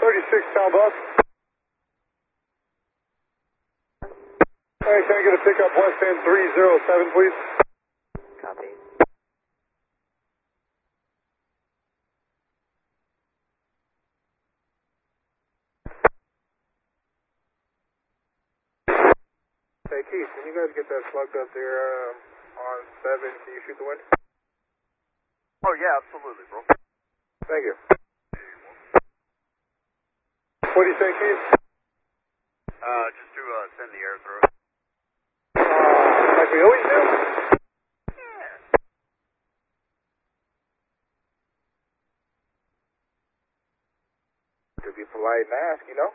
36 Talbot. Hey, can I get a pickup West End 307, please? Copy. Hey, Keith, can you guys get that slugged up there on 7? Can you shoot the wind? Oh, yeah, absolutely, bro. Thank you. What do you think, Keith? Just to send the air through. Like we always do? Yeah. To be polite and ask, you know?